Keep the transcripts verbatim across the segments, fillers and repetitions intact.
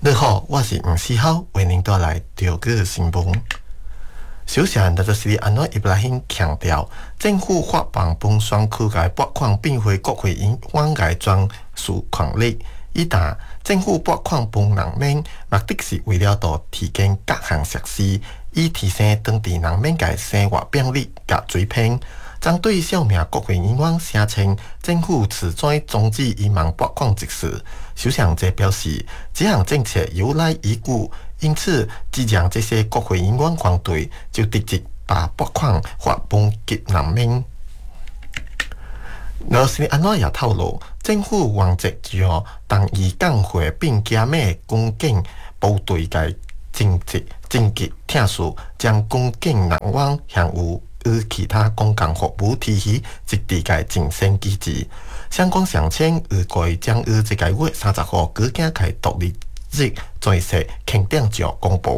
你好，我是吴思浩，为您带来中国新闻。首先，特斯里安诺伊布拉欣强调，政府发放本选区嘅拨款并非国会因往嘅专属权利。伊答政府拨款本人民，目的是为了度提供各项设施，以提升当地人民嘅生活便利甲水平。针对小名国会议员声称政府迟早终止移民拨款一事，首相则表示，这项政策由来已久，因此即将这些国会议员团队就直接把拨款发放给人民。罗斯安诺也透露，政府原则将同意降回并加密军警部队嘅经济经济听数，将军警人员向有与其他公共服务体系一致嘅晋升机制。相关详情预计将于这个月三十号举行嘅独立日正式庆典上公布。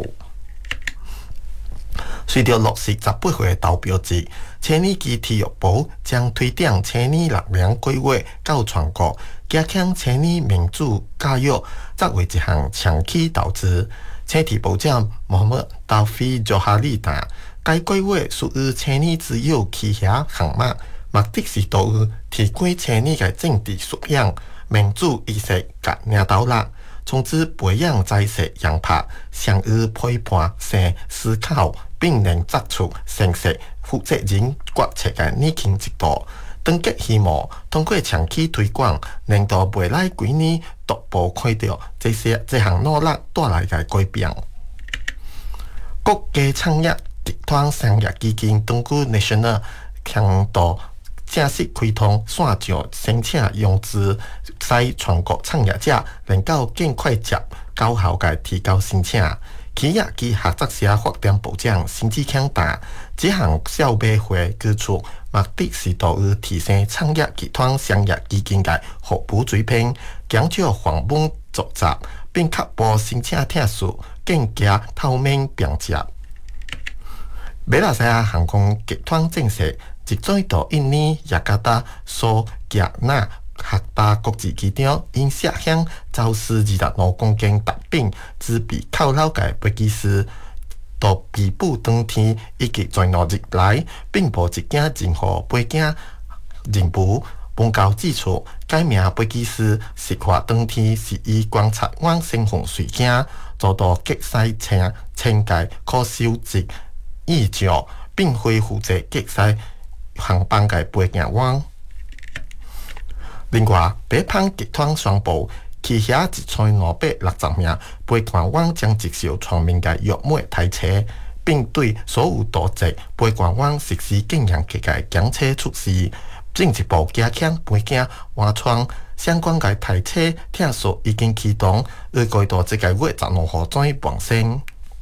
随着落实十八岁投票制，青年期体育部将推动青年六年规划到全国，加强青年民主教育，作为一项长期投资。青体部长穆罕默达菲佐哈利达，该规划属于青年自由旗下项目，目的是导于提高青年嘅政治素养、民主意识甲领导力。从此培养在世人拍，善于批判性思考，并能作出诚实、负责任决策的年轻一代。长期希望通过长期推广，能到未来几年逐步看到这些这项努力带来的改变。国家创业集团商业基金东区 National 强度正式开通线上申请融资，使全国创业者能够尽快接高效地提交申请。企业及合作社发展部长辛志强答，这项小买会举措目的是导于提升创业集团商业基金的服务水平，减少成本复杂，并确保申请程序更加透明便捷。马来西亚航空集团证实，一早到印尼雅加达苏吉纳哈巴国际机场，因涉嫌肇事二十五公斤毒品，致被扣留嘅飞机师，到被捕当天以及在两日来，并无一件任何背景任务。本告指出，该名飞机师事发当天是以观察员身份随行，遭到击驶请请假可收值意向，并非负责击驶航班嘅背景员。另外，北胖集团宣布，旗下一千两百六十名陪伴员将接受全面嘅药物体测，并对所有多籍陪伴员实施更严格嘅检测措施。进一步加强背景安全相关嘅体测听数已经启动，预计到这个月十六号转完成。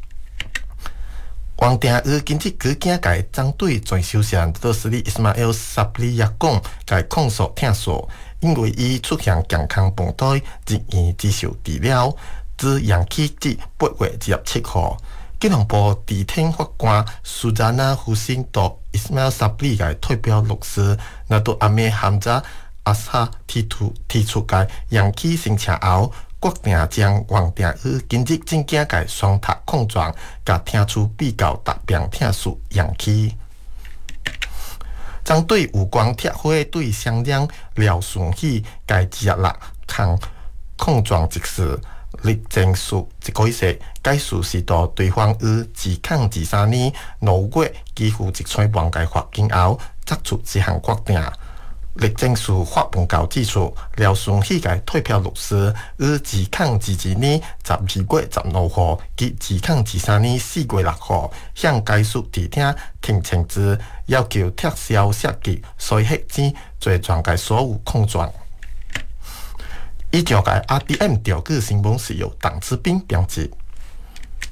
王定于今日举行嘅针对全首相多斯里伊斯马尔萨布里亚讲嘅控诉听数。因为伊出现健康问题，入院接受治疗，自延期至八月二十七号。吉隆坡地厅法官苏扎纳胡辛多伊斯马尔萨布里嘅退表律师，那到阿梅ham扎阿萨提出提出嘅延期申请后，决定将王定宇今日正经嘅双塔控状，甲听出比较特别听数延期。针对有关铁血对商量廖顺喜该接六项控状一事，律政司一解释，该事是到对方于自抗二三年六月几乎一千万嘅罚金后，作出这项决定。律政司发文告指出，廖顺喜嘅退票律师于自抗二二年十二月十六号及自抗二三年四月六号向该署提厅庭请之，要求撤销涉及衰黑钱罪状嘅所有控状。以上嘅 R D M 调句新闻是由邓志斌编辑。